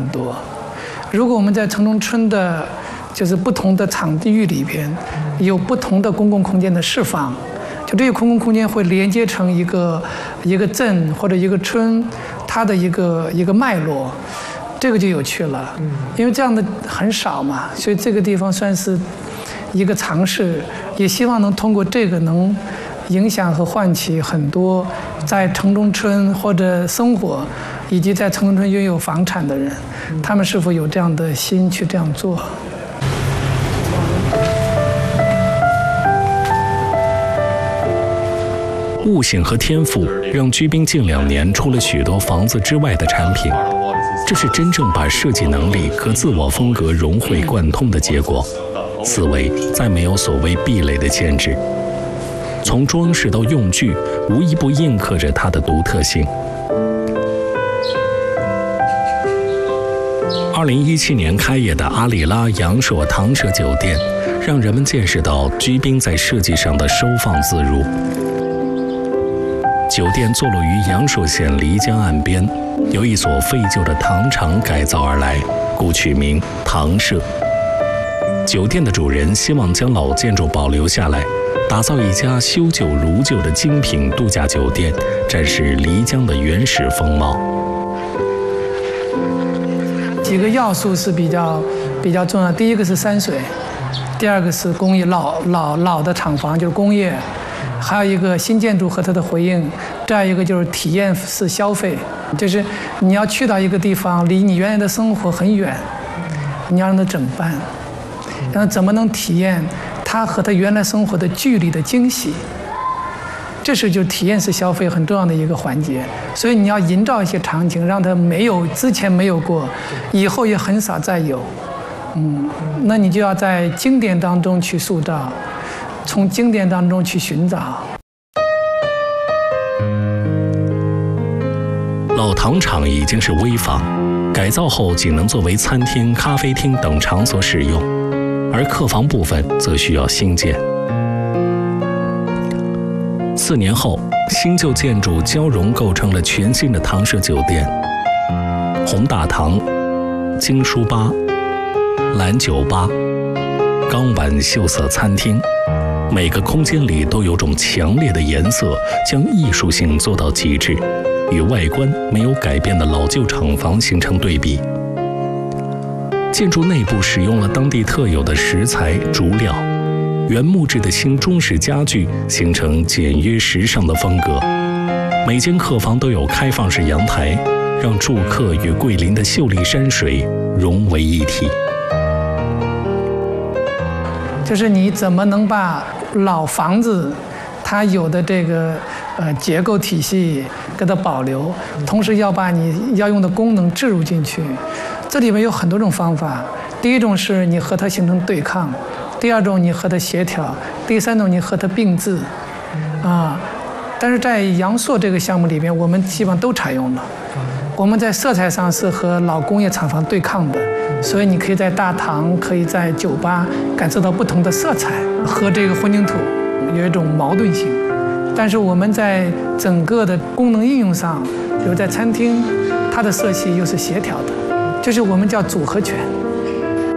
多。如果我们在城中村的，就是不同的场地域里边，有不同的公共空间的释放，就这些公共空间会连接成一个镇或者一个村，它的一个脉络，这个就有趣了。因为这样的很少嘛，所以这个地方算是一个尝试，也希望能通过这个能影响和唤起很多在城中村或者生活，以及在城中村拥有房产的人，他们是否有这样的心去这样做。 悟性和天赋让居兵近2年出了许多房子之外的产品，这是真正把设计能力和自我风格融会贯通的结果。思维再没有所谓壁垒的限制，从装饰到用具，无一不印刻着它的独特性。2017年开业的阿里拉阳朔唐舍酒店，让人们见识到居兵在设计上的收放自如。酒店坐落于阳朔县漓江岸边，由一所废旧的糖厂改造而来，故取名唐舍。酒店的主人希望将老建筑保留下来，打造一家修旧如旧的精品度假酒店，展示漓江的原始风貌。 几个要素是比较重要，第一个是山水，第二个是工业老的厂房就是工业，还有一个新建筑和它的回应，再一个就是体验式消费，就是你要去到一个地方离你原来的生活很远，你要让它整办，然后怎么能体验它和它原来生活的距离的惊喜，这是就是体验式消费很重要的一个环节。所以你要营造一些场景，让它之前没有过，以后也很少再有。那你就要在经典当中去塑造，从经典当中去寻找。 老糖厂已经是危房，改造后仅能作为餐厅、咖啡厅等场所使用，而客房部分则需要新建。4年后，新旧建筑交融，构成了全新的唐舍酒店。红大堂、金书吧、蓝酒吧、钢碗秀色餐厅，每个空间里都有种强烈的颜色，将艺术性做到极致，与外观没有改变的老旧厂房形成对比。建筑内部使用了当地特有的石材、竹料，原木质的新中式家具形成简约时尚的风格。每间客房都有开放式阳台，让住客与桂林的秀丽山水融为一体。 就是你怎么能把老房子它有的这个结构体系给它保留，同时要把你要用的功能置入进去。这里面有很多种方法，第一种是你和它形成对抗，第二种你和它协调，第三种你和它并置但是在阳朔这个项目里边，我们基本上都采用了。我们在色彩上是和老工业厂房对抗的，所以你可以在大堂，可以在酒吧感受到不同的色彩，和这个混凝土有一种矛盾性。但是我们在整个的功能应用上，比如在餐厅，它的色系又是协调的，就是我们叫组合拳。